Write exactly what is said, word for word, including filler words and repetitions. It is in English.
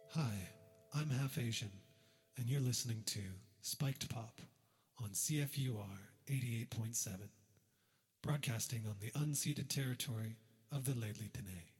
Hi, I'm half Asian, and you're listening to Spiked Pop on C F U R eighty-eight point seven, broadcasting on the unceded territory of the Lheidli T'enneh.